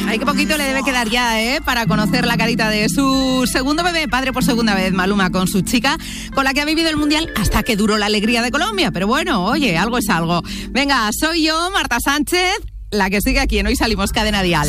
Ay, qué poquito le debe quedar ya, para conocer la carita de su segundo bebé, padre por segunda vez, Maluma, con su chica, con la que ha vivido el Mundial hasta que duró la alegría de Colombia. Pero bueno, oye, algo es algo. Venga, soy yo, Marta Sánchez, la que sigue aquí en Hoy Salimos Cadena Dial.